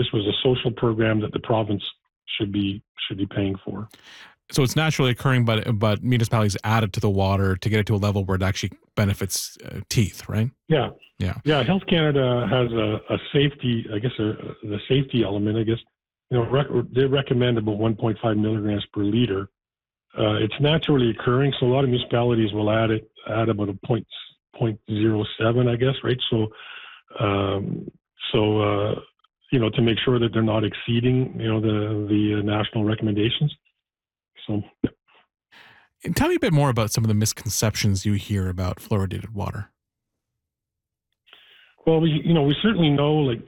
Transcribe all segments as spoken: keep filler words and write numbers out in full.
this was a social program that the province should be should be paying for. So it's naturally occurring, but but municipalities add it to the water to get it to a level where it actually benefits uh, teeth, right? Yeah, yeah, yeah. Health Canada has a, a safety, I guess, a, the safety element. I guess you know rec- they recommend about one point five milligrams per liter. Uh, it's naturally occurring, so a lot of municipalities will add it add about a point point zero seven, I guess, right? So, um, so uh, you know, to make sure that they're not exceeding, you know, the the uh, national recommendations. So, yeah. Tell me a bit more about some of the misconceptions you hear about fluoridated water. Well, we you know we certainly know like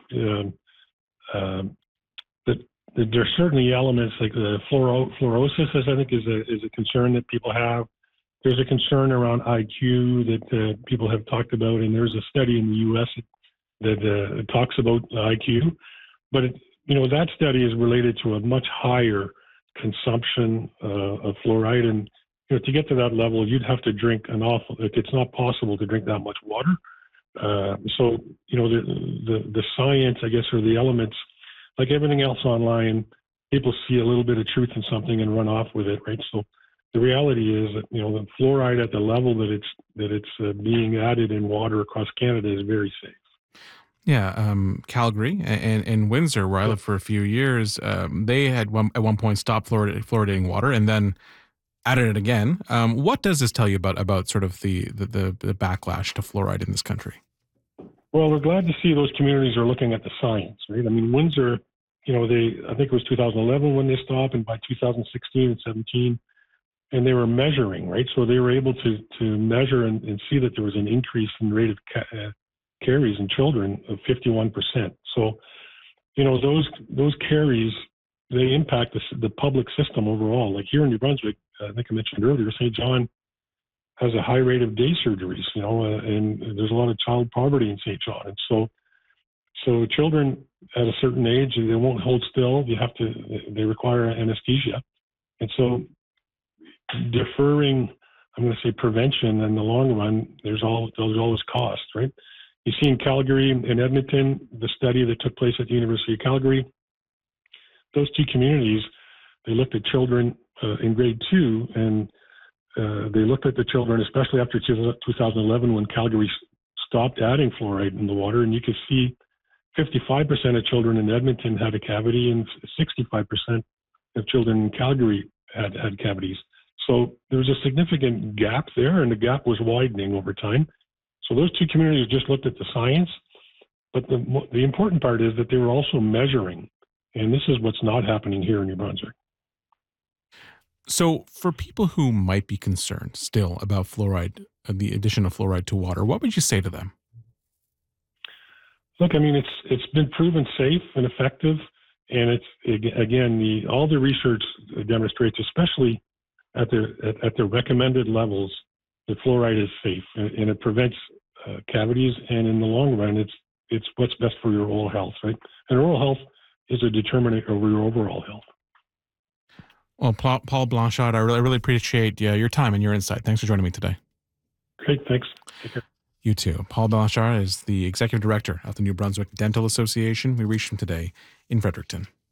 uh, uh, that, that there's certainly elements like the fluoro, fluorosis, as I think is a is a concern that people have. There's a concern around I Q that uh, people have talked about, and there's a study in the U S that uh, talks about I Q, but it, you know that study is related to a much higher consumption uh, of fluoride, and you know to get to that level, you'd have to drink an awful. It's not possible to drink that much water. Uh, so you know the, the the science, I guess, or the elements, like everything else online, people see a little bit of truth in something and run off with it, right? So the reality is that you know the fluoride at the level that it's that it's uh, being added in water across Canada is very safe. Yeah, um, Calgary and, and Windsor, where I lived for a few years, um, they had one, at one point stopped fluorid- fluoridating water and then added it again. Um, what does this tell you about about sort of the, the, the, the backlash to fluoride in this country? Well, we're glad to see those communities are looking at the science, right? I mean, Windsor, you know, they I think it was two thousand eleven when they stopped, and by two thousand sixteen and seventeen, and they were measuring, right? So they were able to to measure and, and see that there was an increase in rate of ca- uh, caries in children of fifty-one percent. So, you know, those those caries, they impact the, the public system overall. Like here in New Brunswick, I think I mentioned earlier, Saint John has a high rate of day surgeries, you know, uh, and there's a lot of child poverty in Saint John. And so, so children at a certain age, they won't hold still. You have to, they require anesthesia. And so deferring, I'm going to say prevention in the long run, there's all, there's always cost, right? You see in Calgary and Edmonton, the study that took place at the University of Calgary, those two communities, they looked at children uh, in grade two, and uh, they looked at the children, especially after two thousand eleven when Calgary stopped adding fluoride in the water, and you could see fifty-five percent of children in Edmonton had a cavity and sixty-five percent of children in Calgary had, had cavities. So there was a significant gap there, and the gap was widening over time. So those two communities just looked at the science, but the the important part is that they were also measuring, and this is what's not happening here in New Brunswick. So for people who might be concerned still about fluoride, uh, the addition of fluoride to water, what would you say to them? Look, I mean, it's it's been proven safe and effective, and it's again the all the research demonstrates, especially at the at, at the recommended levels, that fluoride is safe and, and it prevents uh, cavities, and in the long run, it's it's what's best for your oral health, right? And oral health is a determinant of your overall health. Well, Paul Blanchard, I really, I really appreciate uh, your time and your insight. Thanks for joining me today. Great, thanks. Take care. You too. Paul Blanchard is the Executive Director of the New Brunswick Dental Association. We reached him today in Fredericton.